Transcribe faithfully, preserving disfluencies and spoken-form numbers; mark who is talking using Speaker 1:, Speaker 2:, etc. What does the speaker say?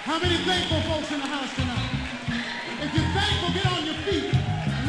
Speaker 1: How many thankful folks in the house tonight?